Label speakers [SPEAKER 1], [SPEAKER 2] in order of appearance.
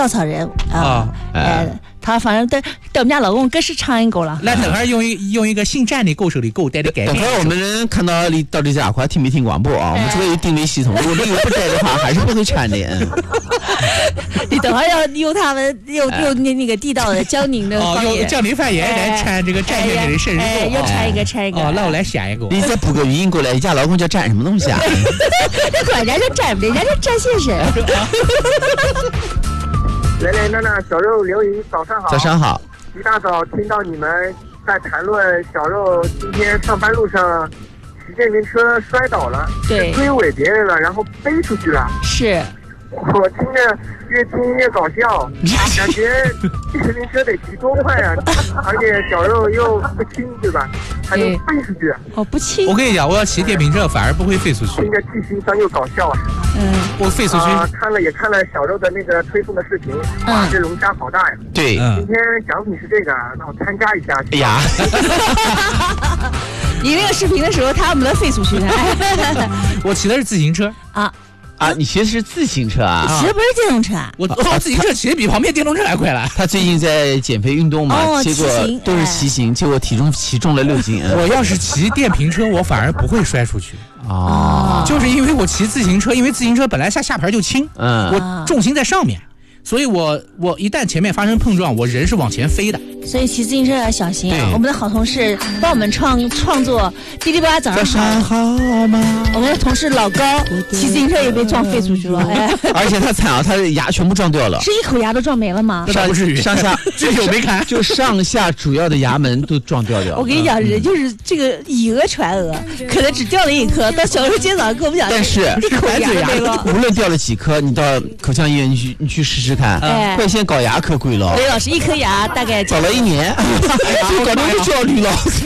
[SPEAKER 1] 稻草人啊，他反正对我们家老公更是唱一个了。
[SPEAKER 2] 那等会儿用一个姓战的歌手的歌带着改编。
[SPEAKER 3] 等会儿我们看到你到底在哪块听没听广播啊？我们这个有定位系统，如果你不带的话，还是不会唱的。
[SPEAKER 1] 你等会儿要用他们用那个地道的江宁的方言，
[SPEAKER 2] 用江宁方言来唱这个战乐队的生日歌。
[SPEAKER 1] 又唱一个。
[SPEAKER 2] 哦，那我来想一个。
[SPEAKER 3] 你再补个语音过来，你家老公叫战什么东西啊？
[SPEAKER 1] 管人家叫战，人家叫战先生。
[SPEAKER 4] 来来，娜娜，小肉刘姨，早上好。
[SPEAKER 3] 早上好。
[SPEAKER 4] 一大早听到你们在谈论小肉今天上班路上骑电瓶车摔倒了，
[SPEAKER 1] 对，
[SPEAKER 4] 追尾别人了，然后飞出去了。
[SPEAKER 1] 是。
[SPEAKER 4] 我听着越听越搞笑，感觉电瓶车得骑多快啊！而且小肉又不轻，对吧？还能飞出去。
[SPEAKER 1] 哦，不轻。
[SPEAKER 2] 我跟你讲，我要骑电瓶车反而不会飞出去。
[SPEAKER 4] 听着既心酸又搞笑啊！
[SPEAKER 2] 我飞出去。
[SPEAKER 4] 看了小肉的那个推送的视频，哇，这龙虾好大呀！
[SPEAKER 3] 对，
[SPEAKER 4] 今天奖品是这个，那我参加一下。
[SPEAKER 3] 哎呀，
[SPEAKER 1] 你那个视频的时候，他们能飞出去的。
[SPEAKER 2] 我骑的是自行车
[SPEAKER 3] 啊，你骑的是自行车啊？
[SPEAKER 1] 骑的不是电动车啊？
[SPEAKER 2] 我自行车骑的比旁边电动车还快了。
[SPEAKER 3] 他最近在减肥运动嘛，结果都是骑行，结果体重骑重了6斤。
[SPEAKER 2] 我要是骑电瓶车，我反而不会摔出去。就是因为我骑自行车，因为自行车本来下盘就轻，我重心在上面，所以我一旦前面发生碰撞，我人是往前飞的。
[SPEAKER 1] 所以骑自行车要小心啊！我们的好同事帮我们创作哔哩吧啦早上好吗？我们的同事老高骑自行车也被撞飞出去了，
[SPEAKER 3] 而且他惨啊，他的牙全部撞掉了，
[SPEAKER 1] 是一口牙都撞没了吗？
[SPEAKER 2] 那不至于，
[SPEAKER 3] 上下
[SPEAKER 2] 这我没看，
[SPEAKER 3] 就上下主要的牙门都撞掉了。
[SPEAKER 1] 我跟你讲，人就是这个以讹传讹，可能只掉了1颗，到小时候今天早上跟我们讲，
[SPEAKER 3] 但是
[SPEAKER 1] 一口牙没了。
[SPEAKER 3] 无论掉了几颗，你到口腔医院你去试试看，快先搞牙可贵了。
[SPEAKER 1] 雷老师1颗牙大概
[SPEAKER 3] 搞了1年，就搞得我焦虑了。